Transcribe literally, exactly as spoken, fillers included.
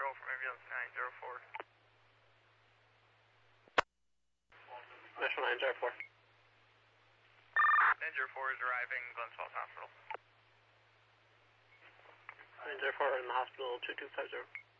control from ambulance nine zero four. National nine zero four. nine zero four is arriving, Glens Falls Hospital. nine zero four in the hospital, two two five zero.